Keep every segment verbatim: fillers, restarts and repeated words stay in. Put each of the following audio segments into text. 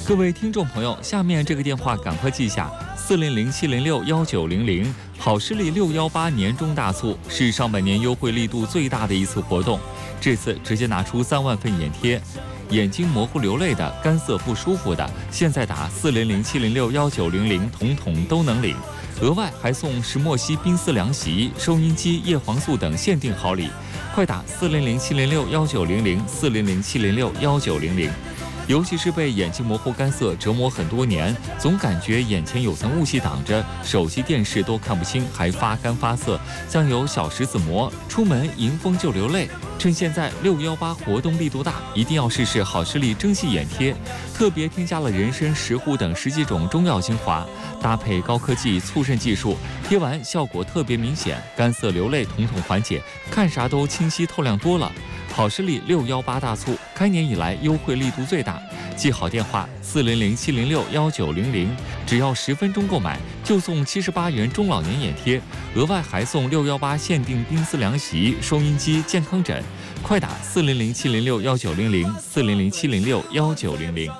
各位听众朋友，下面这个电话赶快记下：四零零七零六幺九零零。好视力六一八年中大促是上半年优惠力度最大的一次活动，这次直接拿出三万份眼贴。眼睛模糊流泪的、干涩不舒服的，现在打四零零七零六幺九零零，统统都能领。额外还送石墨烯冰丝凉席、收音机、叶黄素等限定好礼，快打四零零七零六幺九零零，四零零七零六幺九零零。尤其是被眼睛模糊干涩折磨很多年，总感觉眼前有层雾气挡着，手机电视都看不清，还发干发涩，像有小石子膜，出门迎风就流泪。趁现在六一八活动力度大，一定要试试好视力蒸汽眼贴，特别添加了人参、石斛等十几种中药精华，搭配高科技促渗技术，贴完效果特别明显，干涩流泪统统缓解，看啥都清晰透亮多了。好视力六一八大促，开年以来优惠力度最大，记好电话四零零七零六幺九零零，只要十分钟购买就送七十八元中老年眼贴，额外还送六一八限定冰丝凉席、收音机、健康枕，快打四零零七零六幺九零零，四零零七零六幺九零零。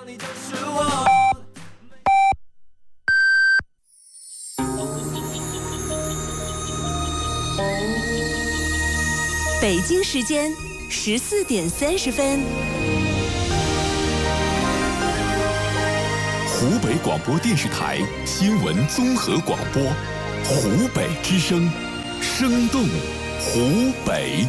北京时间十四点三十分。 湖北广播电视台新闻综合广播，湖北之声，生动湖北。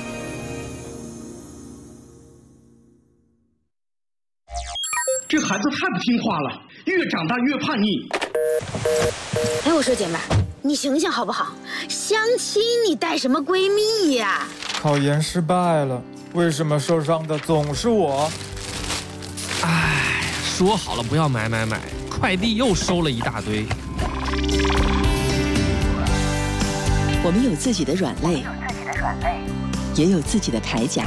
这孩子太不听话了，越长大越叛逆。 哎，我说姐妹儿，你醒醒好不好？相亲你带什么闺蜜呀？ 考研失败了，为什么受伤的总是我？ 哎，说好了不要买买买，快递又收了一大堆。 我们有自己的软肋，也有自己的铠甲。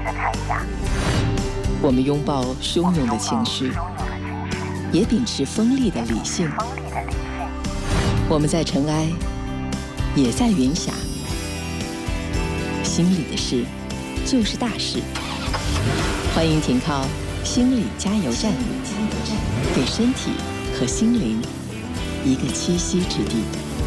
我们拥抱汹涌的情绪，也秉持锋利的理性。我们在尘埃，也在云霞。心里的事，就是大事。欢迎停靠心理加油站，给身体和心灵一个栖息之地。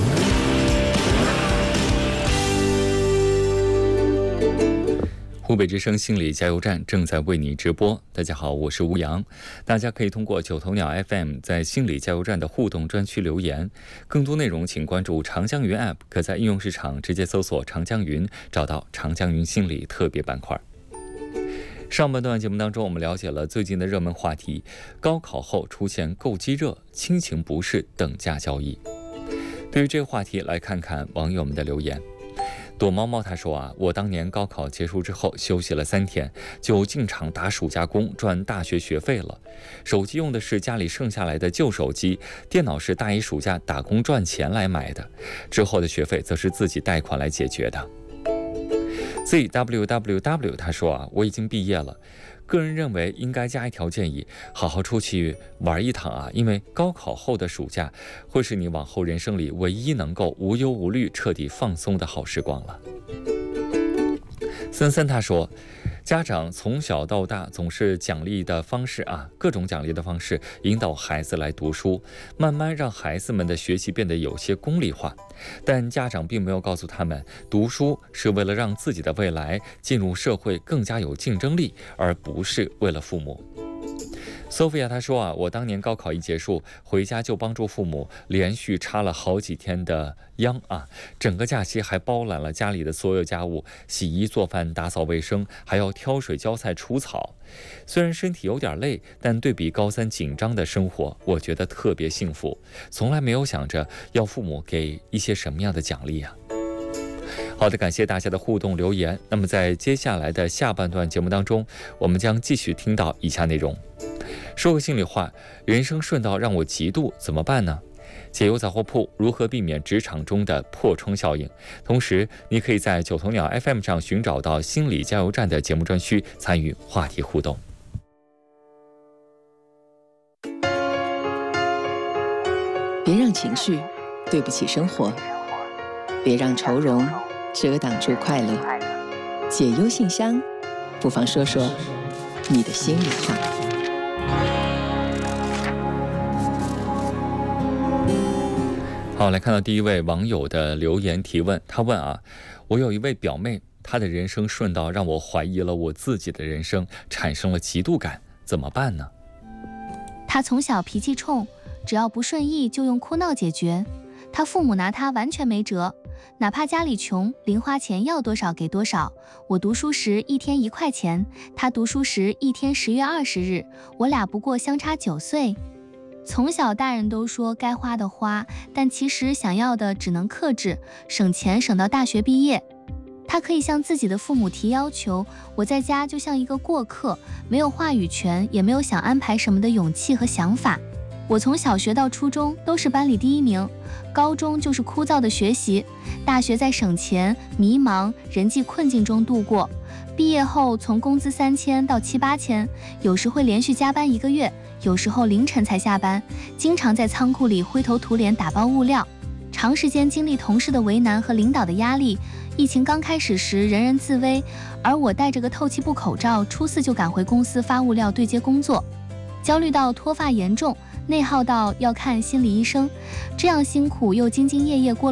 湖北之声心理加油站正在为你直播。大家好，我是吴阳。大家可以通过九头鸟 F M 在心理加油站的互动专区留言。更多内容请关注长江云 App， 可在应用市场直接搜索长江云，找到长江云心理特别板块。上半段节目当中，我们了解了最近的热门话题：高考后出现购机热、亲情不适等价交易。对于这个话题，来看看网友们的留言。躲猫猫他说啊，我当年高考结束之后休息了三天，就进厂打暑假工赚大学学费了。手机用的是家里剩下来的旧手机，电脑是大一暑假打工赚钱来买的，之后的学费则是自己贷款来解决的。Z W W W 他说啊，我已经毕业了，个人认为应该加一条建议，好好出去玩一趟啊，因为高考后的暑假会是你往后人生里唯一能够无忧无虑彻底放松的好时光了。森森他说，家长从小到大总是奖励的方式啊，各种奖励的方式引导孩子来读书，慢慢让孩子们的学习变得有些功利化，但家长并没有告诉他们，读书是为了让自己的未来进入社会更加有竞争力，而不是为了父母。Sophia 她说啊，我当年高考一结束，回家就帮助父母连续插了好几天的秧啊，整个假期还包揽了家里的所有家务，洗衣做饭打扫卫生，还要挑水浇菜除草。虽然身体有点累，但对比高三紧张的生活，我觉得特别幸福，从来没有想着要父母给一些什么样的奖励啊。好的，感谢大家的互动留言。那么在接下来的下半段节目当中，我们将继续听到以下内容。说个心里话，人生顺道让我嫉妒怎么办呢？解忧杂货铺如何避免职场中的破窗效应？同时，你可以在九头鸟 F M 上寻找到心理加油站的节目专区，参与话题互动。 别让情绪对不起生活，别让愁容遮挡住快乐。解忧信箱，不妨说说你的心里话。 好，来看到第一位网友的留言提问，他问啊，我有一位表妹，她的人生顺到让我怀疑了我自己的人生，产生了嫉妒感，怎么办呢？ 她从小脾气冲，只要不顺意就用哭闹解决，她父母拿她完全没辙，哪怕家里穷，零花钱要多少给多少。我读书时一天一块钱，她读书时一天十月二十日，我俩不过相差九岁。从小大人都说该花的花，但其实想要的只能克制，省钱省到大学毕业。他可以向自己的父母提要求，我在家就像一个过客，没有话语权，也没有想安排什么的勇气和想法。我从小学到初中都是班里第一名，高中就是枯燥的学习，大学在省钱、迷茫、人际困境中度过。毕业后从工资三千到七八千，有时会连续加班一个月，有时候凌晨才下班，经常在仓库里灰头土脸打包物料，长时间经历同事的为难和领导的压力。疫情刚开始时人人自危，而我戴着个透气布口罩，初四就赶回公司发物料对接工作，焦虑到脱发严重，内耗到要看心理医生，这样辛苦又兢兢业业过了